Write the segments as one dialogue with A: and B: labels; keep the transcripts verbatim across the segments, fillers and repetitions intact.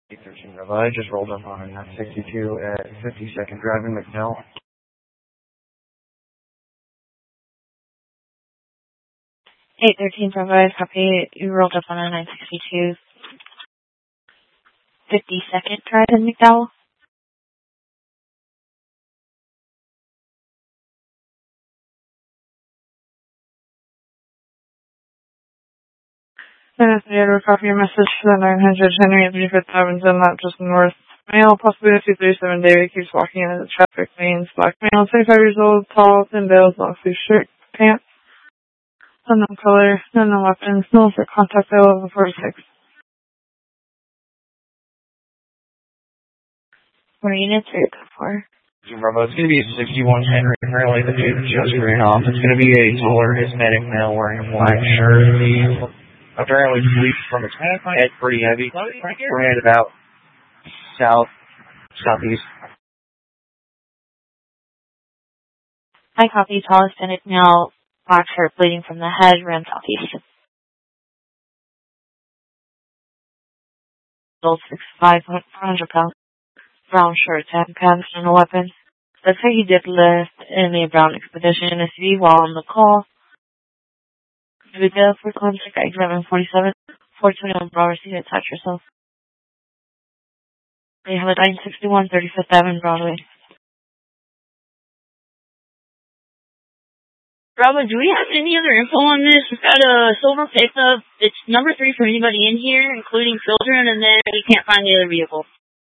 A: eight thirteen Bravo. I just rolled up on nine sixty-two at fifty-second Drive in McNeil.
B: eight thirteen Bravo, copy. You rolled up on a nine sixty-two. fifty-second Drive in McDowell.
C: And if you had copy your message for the nine hundred Henry Avenue, Fifth Avenue, not just north. Male, possibly a two thirty-seven David, keeps walking into the traffic lanes. Black male, twenty-five years old, tall, thin build, long sleeve shirt, pants. Unknown color, unknown weapons, no for contact at eleven forty-six.
B: What units are you good for?
A: Bravo, it's going to be a sixty-one Henry Rally that you just ran off. It's going to be a taller Hispanic male wearing a black shirt. He apparently bleeds from his head. Head pretty heavy. We're headed about south, southeast.
B: I copy. Tall Hispanic male, black shirt, bleeding from the head, ran southeast. Old six five, four hundred pounds. Brown shirt, tan pants, and a weapon. Looks like he did lift in a brown expedition S U V while on the call. We go for contact at eleven forty-seven, four twenty-one Bravo, so you can touch yourself. We have a nine sixty-one, thirty-fifth Avenue, Broadway.
D: Bravo, do we have any other info on this? We've got a silver pickup. It's number three for anybody in here, including children, and then we can't find the other vehicle.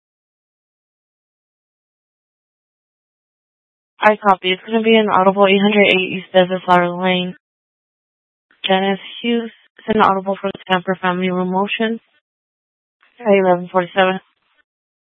B: I copy. It's going to be an Audible eight hundred eight East Desert Flower Lane. Janice Hughes. It's an Audible for the Camper Family Room Motion. eleven forty-seven.